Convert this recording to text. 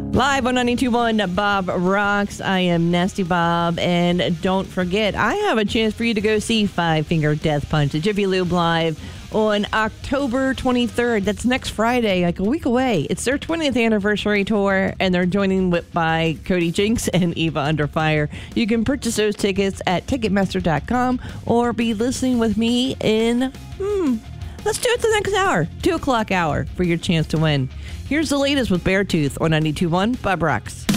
Live on 92.1 Bob Rocks. I am Nasty Bob. And don't forget, I have a chance for you to go see Five Finger Death Punch at Jiffy Lube Live on October 23rd. That's next Friday, like a week away. It's their 20th anniversary tour, and they're joining by Cody Jinks and Eva Under Fire. You can purchase those tickets at Ticketmaster.com or be listening with me in, let's do it the next hour, 2 o'clock hour, for your chance to win. Here's the latest with Beartooth on 92.1 Bob Rocks.